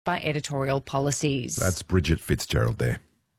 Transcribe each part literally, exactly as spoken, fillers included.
by editorial policies. That's Bridget Fitzgerald there.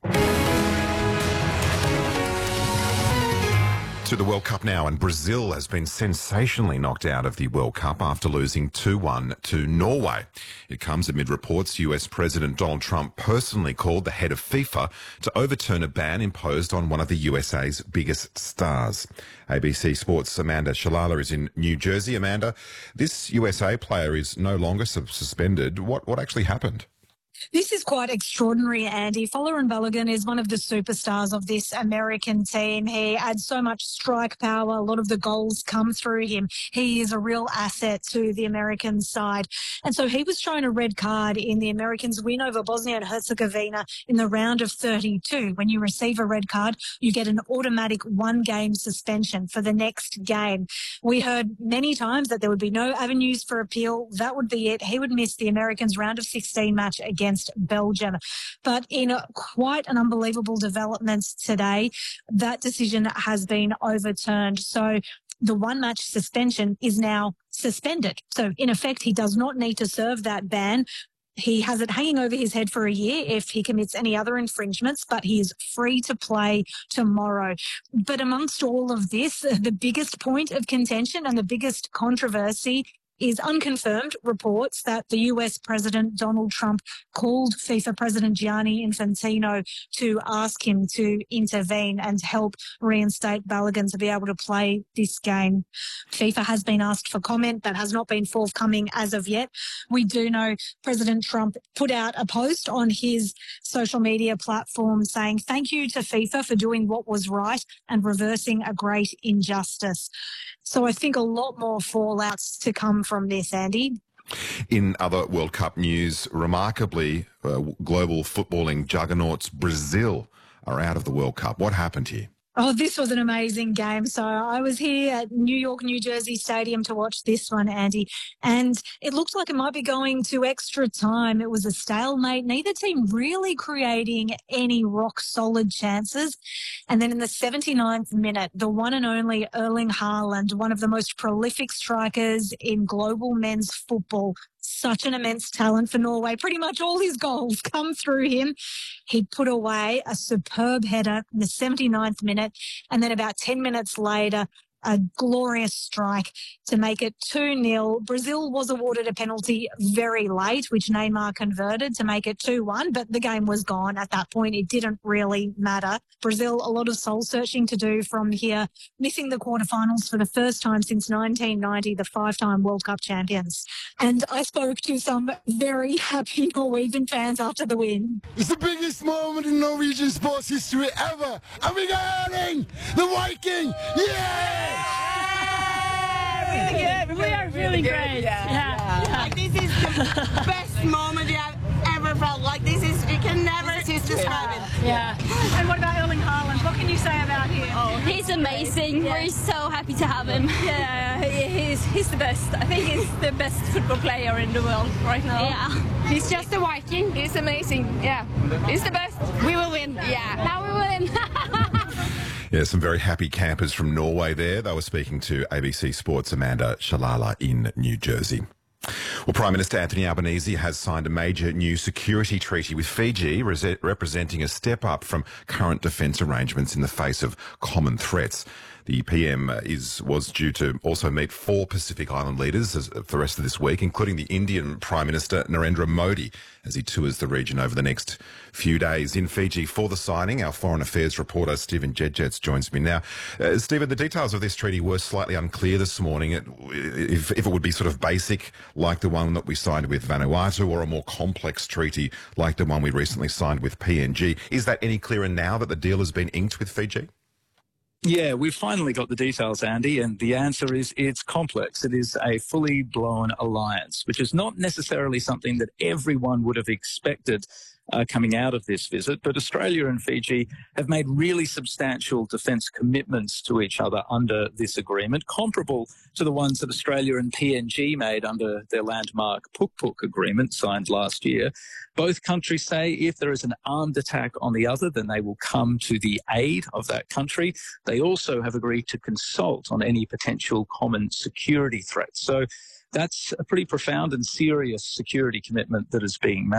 To the World Cup now, and Brazil has been sensationally knocked out of the World Cup after losing two one to Norway. It comes amid reports U S President Donald Trump personally called the head of FIFA to overturn a ban imposed on one of the U S A's biggest stars. A B C Sports' Amanda Shalala is in New Jersey. Amanda, this U S A player is no longer suspended. What, what actually happened? This is quite extraordinary, Andy. Folarin Balogun is one of the superstars of this American team. He adds so much strike power. A lot of the goals come through him. He is a real asset to the American side. And so he was shown a red card in the Americans' win over Bosnia and Herzegovina in the round of thirty-two. When you receive a red card, you get an automatic one-game suspension for the next game. We heard many times that there would be no avenues for appeal. That would be it. He would miss the Americans' round of sixteen match against Belgium. But in a, quite an unbelievable development today, that decision has been overturned. So the one match suspension is now suspended. So in effect, he does not need to serve that ban. He has it hanging over his head for a year if he commits any other infringements, but he is free to play tomorrow. But amongst all of this, the biggest point of contention and the biggest controversy is unconfirmed reports that the U S President Donald Trump called FIFA President Gianni Infantino to ask him to intervene and help reinstate Balogun to be able to play this game. FIFA has been asked for comment. That has not been forthcoming as of yet. We do know President Trump put out a post on his social media platform saying thank you to FIFA for doing what was right and reversing a great injustice. So I think a lot more fallouts to come from this, Andy. In other World Cup news, remarkably, uh, global footballing juggernauts Brazil are out of the World Cup. What happened here? Oh, this was an amazing game. So I was here at New York, New Jersey Stadium to watch this one, Andy, and it looked like it might be going to extra time. It was a stalemate, neither team really creating any rock-solid chances. And then in the seventy-ninth minute, the one and only Erling Haaland, one of the most prolific strikers in global men's football, such an immense talent for Norway. Pretty much all his goals come through him. He put away a superb header in the seventy-ninth minute, and then about ten minutes later, a glorious strike to make it two nil. Brazil was awarded a penalty very late, which Neymar converted to make it two one, but the game was gone at that point. It didn't really matter. Brazil, a lot of soul-searching to do from here, missing the quarterfinals for the first time since nineteen ninety, the five-time World Cup champions. And I spoke to some very happy Norwegian fans after the win. It's the biggest moment in Norwegian sports history ever. And we got Erling, the Viking! Yeah! Really good. We are feeling great. Yeah. Yeah. Yeah. Like, this is the best moment you have ever felt. Like, this is, you can never describe it. Yeah. And what about Erling Haaland? What can you say about him? Oh, he's amazing. Yeah. We're so happy to have him. Yeah, he's, he's the best. I think he's the best football player in the world right now. Yeah. He's just a Viking. He's amazing. Yeah. He's the best. We will win. Yeah. Now we will win. Yeah, some very happy campers from Norway there. They were speaking to A B C Sports' Amanda Shalala in New Jersey. Well, Prime Minister Anthony Albanese has signed a major new security treaty with Fiji, representing a step up from current defence arrangements in the face of common threats. The P M is was due to also meet four Pacific Island leaders for the rest of this week, including the Indian Prime Minister Narendra Modi, as he tours the region over the next few days in Fiji for the signing. Our Foreign Affairs reporter Stephen Jedjets joins me now. Uh, Stephen, the details of this treaty were slightly unclear this morning. It, if, if it would be sort of basic like the one that we signed with Vanuatu, or a more complex treaty like the one we recently signed with P N G. Is that any clearer now that the deal has been inked with Fiji? Yeah, we've finally got the details, Andy, and the answer is it's complex. It is a fully blown alliance, which is not necessarily something that everyone would have expected uh, coming out of this visit. But Australia and Fiji have made really substantial defence commitments to each other under this agreement, comparable to the ones that Australia and P N G made under their landmark Puk Puk agreement signed last year. Both countries say if there is an armed attack on the other, then they will come to the aid of that country. They also have agreed to consult on any potential common security threats. So that's a pretty profound and serious security commitment that is being made.